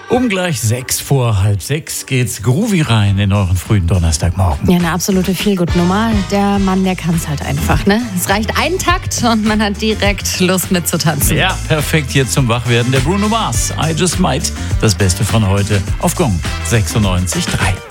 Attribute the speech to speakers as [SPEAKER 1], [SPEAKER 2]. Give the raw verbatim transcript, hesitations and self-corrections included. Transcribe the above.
[SPEAKER 1] Um gleich sechs vor halb sechs geht's groovy rein in euren frühen Donnerstagmorgen.
[SPEAKER 2] Ja, eine absolute Feelgood-Nummer. Der Mann, der kann's halt einfach, ne? Es reicht ein Takt und man hat direkt Lust mitzutanzen.
[SPEAKER 1] Ja, perfekt hier zum Wachwerden. Der Bruno Mars, I Just Might. Das Beste von heute auf Gong sechsundneunzig Komma drei.